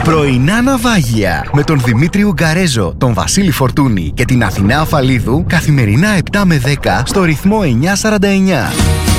Πρωινά ναυάγια με τον Δημήτρη Ουγκαρέζο, τον Βασίλη Φορτούνη και την Αθηνά Αφαλίδου καθημερινά 7 με 10 στο ρυθμό 949.